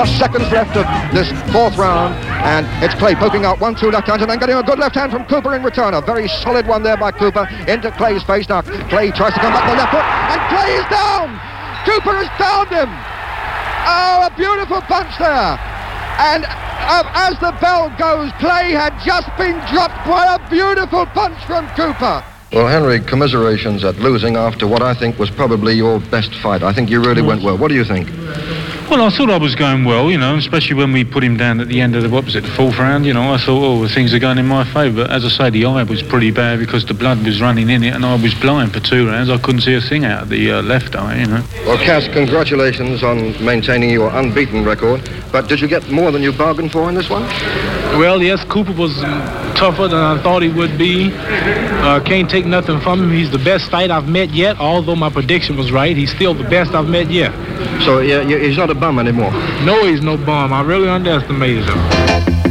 Just seconds left of this fourth round, and it's Clay poking out 1-2 left hand and then getting a good left hand from Cooper in return. A very solid one there by Cooper into Clay's face. Now Clay tries to come back with the left foot, and Clay is down. Cooper has downed him. Oh, a beautiful punch there. And as the bell goes, Clay had just been dropped by a beautiful punch from Cooper. Well, Henry, commiserations at losing after what I think was probably your best fight. I think you really went well. What do you think? Well, I thought I was going well, especially when we put him down at the end of the fourth round. I thought, things are going in my favour. But as I say, the eye was pretty bad because the blood was running in it and I was blind for 2 rounds. I couldn't see a thing out of the left eye, Well, Cass, congratulations on maintaining your unbeaten record. But did you get more than you bargained for in this one? Well, yes, Cooper was tougher than I thought he would be. Can't take nothing from him. He's the best fight I've met yet. Although my prediction was right, he's still the best I've met yet. So he's not a bum anymore? No, he's no bum. I really underestimated him.